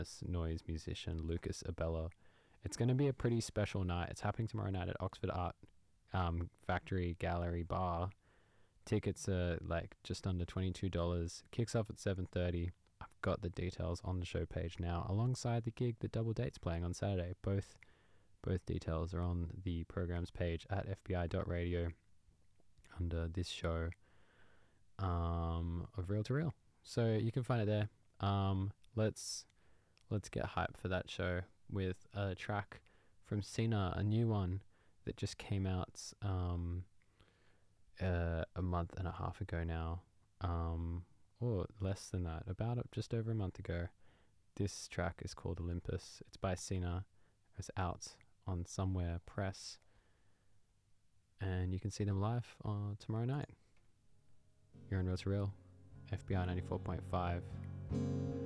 famous noise musician Lucas Abela. It's going to be a pretty special night. It's happening tomorrow night at Oxford Art Factory Gallery Bar. Tickets are like just under $22. Kicks off at 7:30. I've got the details on the show page now, alongside the gig that Double Date's playing on Saturday. Both details are on the program's page at fbi.radio under this show of Real to Real. So you can find it there. Let's get hype for that show with a track from Sina, a new one that just came out a month and a half ago now, or less than that, about just over a month ago. This track is called Olympus. It's by Sina. It's out on Somewhere Press, and you can see them live tomorrow night. You're on Real to Real, FBI 94.5.